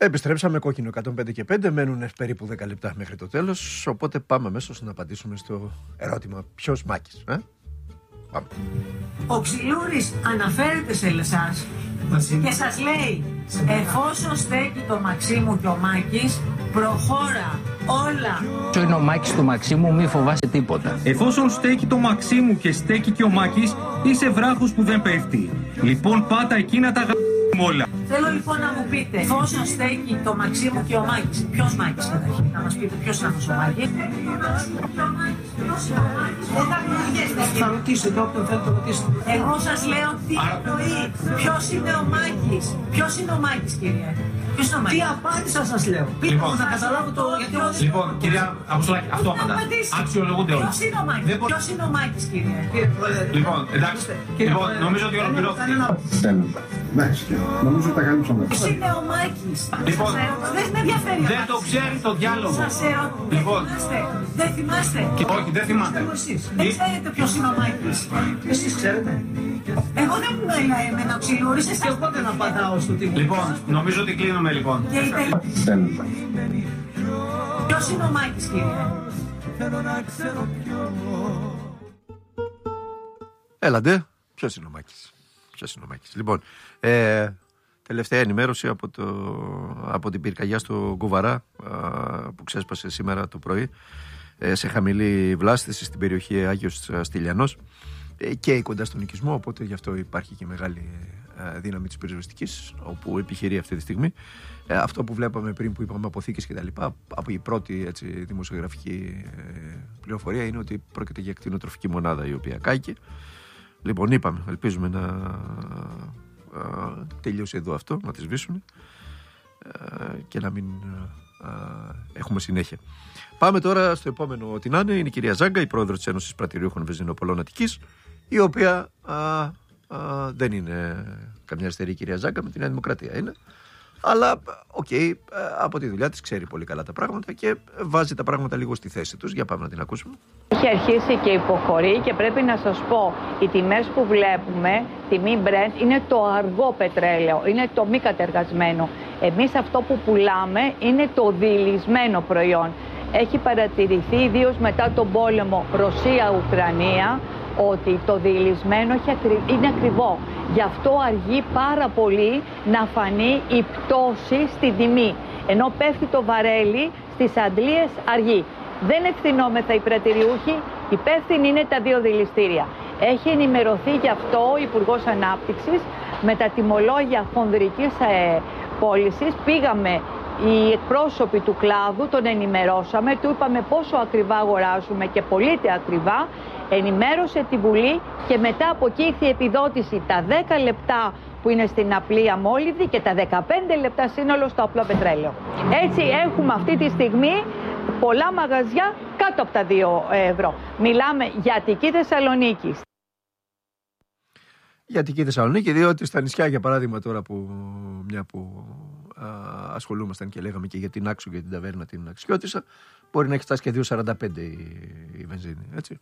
Επιστρέψαμε κόκκινο 105 και 5, μένουν περίπου 10 λεπτά μέχρι το τέλος, οπότε πάμε αμέσως να απαντήσουμε στο ερώτημα ποιος Μάκης. Πάμε. Ο Ξυλούρης αναφέρεται σε εσάς και σας λέει εφόσον στέκει το Μαξίμου και ο Μάκης, προχώρα όλα. Ποιο είναι ο Μάκης του Μαξίμου, μη φοβάσαι τίποτα. Εφόσον στέκει το Μαξίμου και στέκει και ο Μάκης, είσαι βράχος που δεν πέφτει. Λοιπόν πάτα εκεί να τα όλα. Θέλω λοιπόν να μου πείτε, εφόσον στέκει το Μαξίμου και ο Μάκης, ποιος Μάκης καταρχήν, να μας πείτε ποιος είναι αυτός ο Μάκης. Θα ρωτήσετε όποιον θέλετε να ρωτήσετε. Εγώ σας λέω τι εννοεί, ποιος είναι ο Μάκης, ποιος είναι ο Μάκης κύριε. Τι απάντησα σας λέω. Πείτε μου να καταλάβω το γιατί. Λοιπόν, κυρία Αποστολάκη, αυτό απαντά. Αξιολογούνται όλα. Ποιος είναι ο Μάκης κύριε. Λοιπόν, εντάξει. Λοιπόν, νομίζω ότι ολοκληρώθηκε. Εντάξει, νομίζω ότι τα κάλυψαμε. Ποιος είναι ο Μάκης. Λοιπόν, δεν με ενδιαφέρει. Δεν το ξέρει το διάλογο. Σας ερωτώ. Λοιπόν. Δεν θυμάστε. Όχι, δεν θυμάστε. Δεν ξέρετε ποιος είναι ο Μάκης. Εσείς ξέρετε. Εγώ δεν μου μιλάει εμένα ο Ξυλούρης, και εγώ δεν απαντάω στο τι μου. Λοιπόν, νομίζω ότι κλείνουμε λοιπόν. Ποιος είναι ο Μάκης κύριε. Έλαντε, ποιος είναι ο Μάκης. Λοιπόν, τελευταία ενημέρωση από την πυρκαγιά στο Κουβαρά που ξέσπασε σήμερα το πρωί σε χαμηλή βλάστηση στην περιοχή Άγιος Στυλιανός και κοντά στον οικισμό, οπότε γι' αυτό υπάρχει και μεγάλη δύναμη της πυροσβεστικής όπου επιχειρεί αυτή τη στιγμή. Αυτό που βλέπαμε πριν που είπαμε αποθήκες και τα λοιπά, από η πρώτη δημοσιογραφική πληροφορία είναι ότι πρόκειται για κτηνοτροφική μονάδα η οποία κάηκε. Λοιπόν, είπαμε, ελπίζουμε να τελειώσει εδώ αυτό, να τη σβήσουν και να μην έχουμε συνέχεια. Πάμε τώρα στο επόμενο τι να είναι. Είναι η κυρία Ζάγκα, η πρόεδρος της Ένωσης Πρατηριούχων Βενζινοπολών Αττικής, η οποία δεν είναι καμιά αριστερή κυρία Ζάγκα, με τη Νέα Δημοκρατία είναι. Αλλά, από τη δουλειά της ξέρει πολύ καλά τα πράγματα και βάζει τα πράγματα λίγο στη θέση τους. Για πάμε να την ακούσουμε. Έχει αρχίσει και υποχωρεί και πρέπει να σας πω, οι τιμές που βλέπουμε, τιμή Brent, είναι το αργό πετρέλαιο, είναι το μη κατεργασμένο. Εμείς αυτό που πουλάμε είναι το διηλυσμένο προϊόν. Έχει παρατηρηθεί, ιδίως μετά τον πόλεμο Ρωσία-Ουκρανία, ότι το διηλυσμένο είναι ακριβό. Γι' αυτό αργεί πάρα πολύ να φανεί η πτώση στη τιμή. Ενώ πέφτει το βαρέλι, στις αντλίες αργεί. Δεν ευθυνόμεθα οι πρατηριούχοι, υπεύθυνοι είναι τα δύο δηληστήρια. Έχει ενημερωθεί γι' αυτό ο Υπουργός Ανάπτυξης με τα τιμολόγια χονδρικής πώλησης. Πήγαμε οι εκπρόσωποι του κλάδου, τον ενημερώσαμε, του είπαμε πόσο ακριβά αγοράζουμε και πωλείται ακριβά. Ενημέρωσε τη Βουλή και μετά από εκεί ήρθε η επιδότηση τα 10 λεπτά που είναι στην απλή αμόλυβδη και τα 15 λεπτά σύνολο στο απλό πετρέλαιο. Έτσι έχουμε αυτή τη στιγμή πολλά μαγαζιά κάτω από τα 2 ευρώ. Μιλάμε για Αττική Θεσσαλονίκη. Για Αττική Θεσσαλονίκη, διότι στα νησιά, για παράδειγμα, τώρα μια που ασχολούμασταν και λέγαμε και για την Άξο και την ταβέρνα την Αξιώτισσα, μπορεί να έχει φτάσει και 2,45 η βενζίνη, έτσι.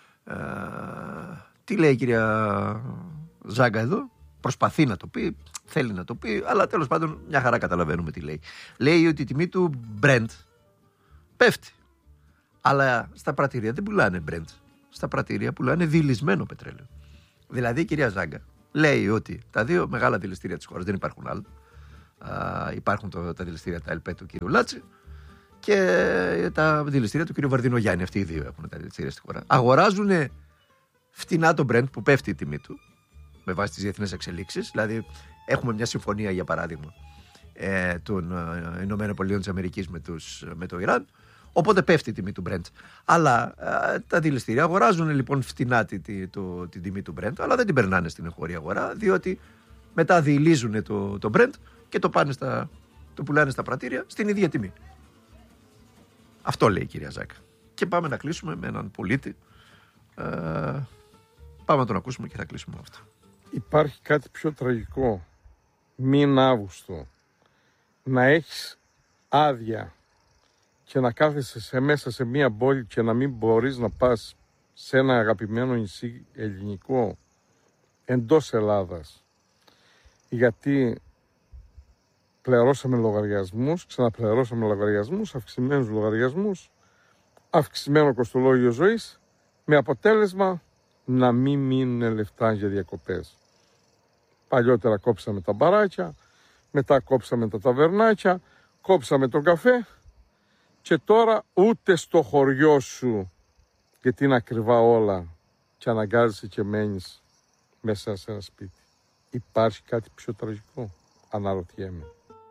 Τι λέει η κυρία Ζάγκα εδώ? Προσπαθεί να το πει, θέλει να το πει, αλλά τέλος πάντων μια χαρά καταλαβαίνουμε τι λέει. Λέει ότι η τιμή του Brent πέφτει, αλλά στα πρατήρια δεν πουλάνε Brent. Στα πρατήρια πουλάνε διηλυσμένο πετρέλαιο. Δηλαδή η κυρία Ζάγκα λέει ότι τα δύο μεγάλα δηληστήρια της χώρας, δεν υπάρχουν άλλα, υπάρχουν τα δηληστήρια τα ΕΛΠΕ του κύριου Λάτση και τα δηληστήρια του κύριου Βαρδινογιάννη. Αυτοί οι δύο έχουν τα δηληστήρια στη χώρα. Αγοράζουν φτηνά το Brent που πέφτει η τιμή του με βάση τις διεθνείς εξελίξεις. Δηλαδή έχουμε μια συμφωνία, για παράδειγμα, των ΗΠΑ με το Ιράν, οπότε πέφτει η τιμή του Brent. Αλλά τα δηληστήρια αγοράζουν λοιπόν φτηνά την τιμή του Brent, αλλά δεν την περνάνε στην εγχώρια αγορά, διότι μετά διηλίζουν το Brent και το πουλάνε στα πρατήρια στην ίδια τιμή. Αυτό λέει η κυρία Ζάκα. Και πάμε να κλείσουμε με έναν πολίτη. Πάμε να τον ακούσουμε και θα κλείσουμε αυτό. Υπάρχει κάτι πιο τραγικό, μήνα Αύγουστο, να έχεις άδεια και να κάθεσαι μέσα σε μία πόλη και να μην μπορείς να πας σε ένα αγαπημένο νησί ελληνικό εντός Ελλάδας, γιατί πληρώσαμε λογαριασμούς, ξαναπληρώσαμε λογαριασμούς, αυξημένους λογαριασμούς, αυξημένο κοστολόγιο ζωής, με αποτέλεσμα να μην μείνουν λεφτά για διακοπές. Παλιότερα κόψαμε τα μπαράκια, μετά κόψαμε τα ταβερνάκια, κόψαμε τον καφέ και τώρα ούτε στο χωριό σου, γιατί είναι ακριβά όλα και αναγκάζεσαι και μένεις μέσα σε ένα σπίτι. Υπάρχει κάτι πιο τραγικό? Αναρωτιέμαι.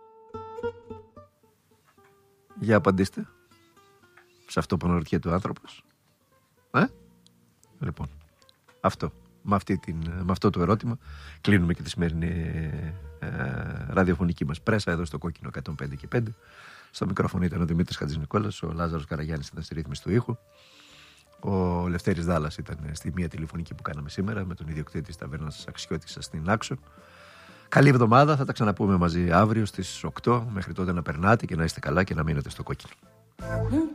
Για απαντήστε σε αυτό που αναρωτιέται ο άνθρωπος. Λοιπόν, με αυτό το ερώτημα κλείνουμε και τη σημερινή ραδιοφωνική μας πρέσα εδώ στο Κόκκινο 105 και 5. Στο μικρόφωνο ήταν ο Δημήτρης Χατζηνικόλας, ο Λάζαρος Καραγιάννης ήταν στη ρύθμιση του ήχου, ο Λευτέρης Δάλλας ήταν στη μία τηλεφωνική που κάναμε σήμερα με τον ιδιοκτήτη της ταβέρνας Αξιώτισσας στην Άξο. Καλή εβδομάδα, θα τα ξαναπούμε μαζί αύριο στις 8. Μέχρι τότε να περνάτε και να είστε καλά και να μείνετε στο Κόκκινο.